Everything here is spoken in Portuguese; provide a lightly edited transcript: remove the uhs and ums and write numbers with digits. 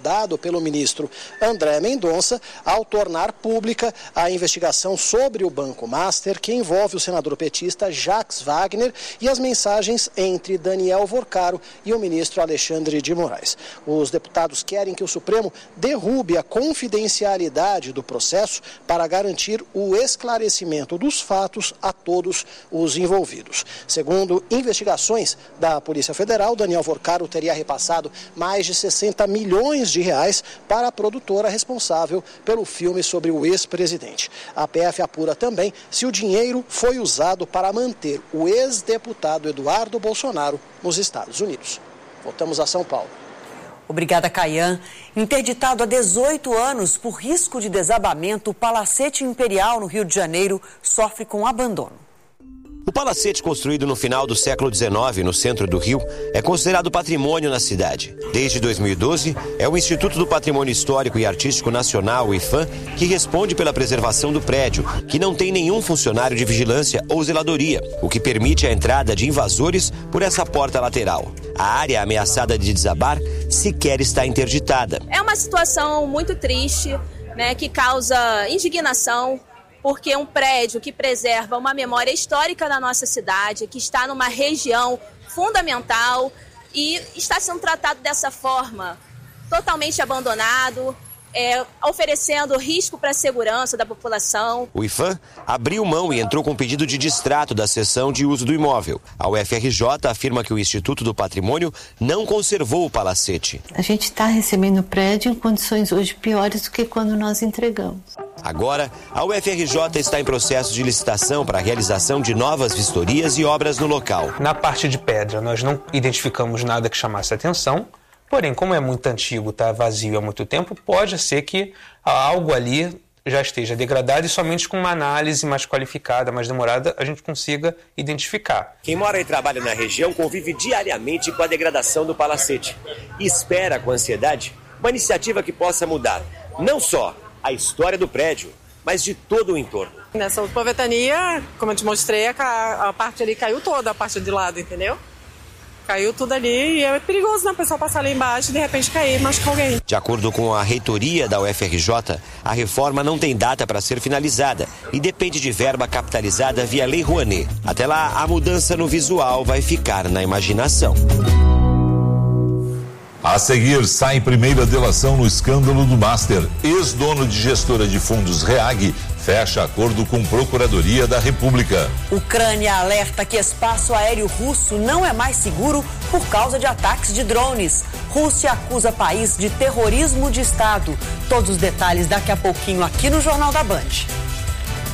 dado pelo ministro André Mendonça ao tornar pública a investigação sobre o Banco Master, que envolve o senador petista Jacques Wagner e as mensagens entre Daniel Vorcaro e o ministro Alexandre de Moraes. Os deputados querem que o Supremo derrube a confidencialidade do processo para garantir o esclarecimento dos fatos a todos os envolvidos. Segundo investigações da Polícia Federal, Daniel Vorcaro teria repassado mais de 60 milhões de reais para a produtora responsável pelo filme sobre o ex-presidente. A PF apura também se o dinheiro foi usado para manter o ex-deputado Eduardo Bolsonaro nos Estados Unidos. Voltamos a São Paulo. Obrigada, Caian. Interditado há 18 anos por risco de desabamento, o Palacete Imperial, no Rio de Janeiro, sofre com abandono. O palacete, construído no final do século XIX, no centro do Rio, é considerado patrimônio na cidade. Desde 2012, é o Instituto do Patrimônio Histórico e Artístico Nacional, o IPHAN, que responde pela preservação do prédio, que não tem nenhum funcionário de vigilância ou zeladoria, o que permite a entrada de invasores por essa porta lateral. A área ameaçada de desabar sequer está interditada. É uma situação muito triste, né, que causa indignação, porque um prédio que preserva uma memória histórica da nossa cidade, que está numa região fundamental e está sendo tratado dessa forma, totalmente abandonado, oferecendo risco para a segurança da população. O IPHAN abriu mão e entrou com pedido de distrato da cessão de uso do imóvel. A UFRJ afirma que o Instituto do Patrimônio não conservou o palacete. A gente está recebendo o prédio em condições hoje piores do que quando nós entregamos. Agora, a UFRJ está em processo de licitação para a realização de novas vistorias e obras no local. Na parte de pedra, nós não identificamos nada que chamasse atenção. Porém, como é muito antigo, está vazio há muito tempo, pode ser que algo ali já esteja degradado e somente com uma análise mais qualificada, mais demorada, a gente consiga identificar. Quem mora e trabalha na região convive diariamente com a degradação do palacete e espera com ansiedade uma iniciativa que possa mudar não só a história do prédio, mas de todo o entorno. Nessa última ventania, como eu te mostrei, a parte ali caiu toda, a parte de lado, entendeu? Caiu tudo ali e é perigoso, né? O pessoal passar ali embaixo e de repente cair e machucar alguém. De acordo com a reitoria da UFRJ, a reforma não tem data para ser finalizada e depende de verba capitalizada via Lei Rouanet. Até lá, a mudança no visual vai ficar na imaginação. A seguir, sai primeira delação no escândalo do Master. Ex-dono de gestora de fundos REAG fecha acordo com Procuradoria da República. Ucrânia alerta que espaço aéreo russo não é mais seguro por causa de ataques de drones. Rússia acusa país de terrorismo de Estado. Todos os detalhes daqui a pouquinho aqui no Jornal da Band.